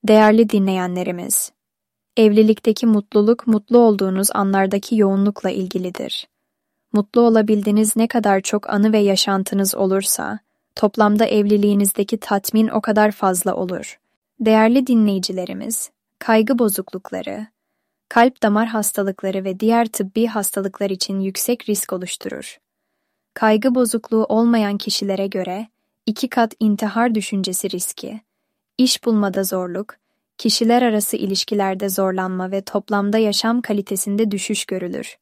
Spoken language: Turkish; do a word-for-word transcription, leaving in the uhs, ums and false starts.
Değerli dinleyenlerimiz, evlilikteki mutluluk mutlu olduğunuz anlardaki yoğunlukla ilgilidir. Mutlu olabildiğiniz ne kadar çok anı ve yaşantınız olursa, toplamda evliliğinizdeki tatmin o kadar fazla olur. Değerli dinleyicilerimiz, kaygı bozuklukları, kalp damar hastalıkları ve diğer tıbbi hastalıklar için yüksek risk oluşturur. Kaygı bozukluğu olmayan kişilere göre iki kat intihar düşüncesi riski, iş bulmada zorluk, kişiler arası ilişkilerde zorlanma ve toplamda yaşam kalitesinde düşüş görülür.